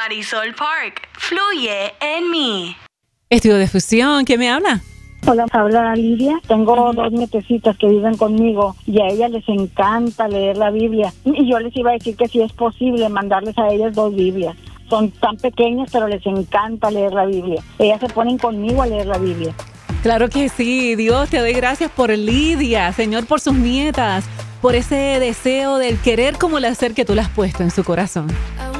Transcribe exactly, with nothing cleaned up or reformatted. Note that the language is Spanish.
Marisol Park, fluye en mí. Estudio de fusión, ¿quién me habla? Hola, habla Lidia. Tengo uh-huh. dos nietecitas que viven conmigo y a ellas les encanta leer la Biblia. Y yo les iba a decir que si es posible mandarles a ellas dos Biblias. Son tan pequeñas, pero les encanta leer la Biblia. Ellas se ponen conmigo a leer la Biblia. Claro que sí. Dios, te doy gracias por Lidia, Señor, por sus nietas, por ese deseo del querer como el hacer que tú le has puesto en su corazón.